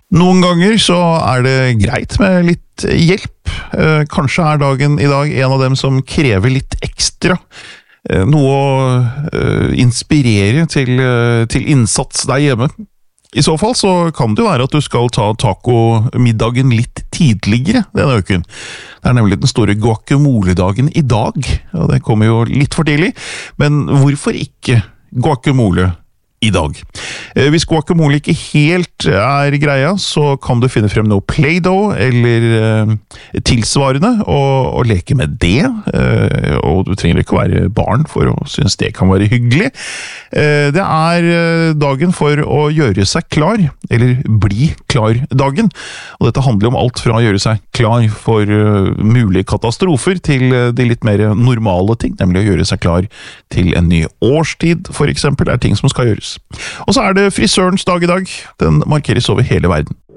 Noen ganger så det greit med litt hjelp. Kanskje dagen i dag en av dem som krever litt ekstra. Noe å inspirere til innsats der hjemme. I så fall så kan det jo være at du skal ta tacomiddagen litt tidligere denne uken. Det nemlig den store guacamole-dagen i dag, og det kommer jo litt for tidlig. Men hvorfor ikke guacamole i dag? Hvis guacamole ikke helt greia, så kan du finne frem noe Play-Doh eller tilsvarende og leke med det. Og du trenger ikke å være barn for å synes det kan være hyggelig. Det dagen for å gjøre seg klar, eller bli klar dagen. Og dette handler om alt fra å gjøre seg klar for mulige katastrofer til de litt mer normale ting, nemlig å gjøre seg klar til en ny årstid, for eksempel, ting som skal gjøres. Og så det frisørens dag i dag. Den markeres over hele verden.